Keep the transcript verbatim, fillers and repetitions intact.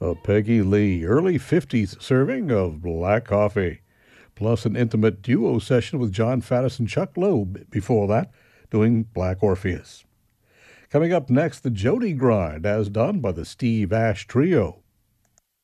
A Peggy Lee early fifties serving of black coffee, plus an intimate duo session with John Faddis and Chuck Loeb before that, doing Black Orpheus. Coming up next, the Jody Grind, as done by the Steve Ash Trio.